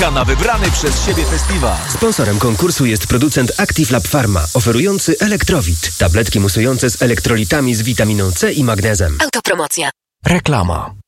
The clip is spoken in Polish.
na wybrany przez siebie festiwal. Sponsorem konkursu jest producent Active Lab Pharma, oferujący Elektrowit. Tabletki musujące z elektrolitami z witaminą C i magnezem. Autopromocja. Reklama.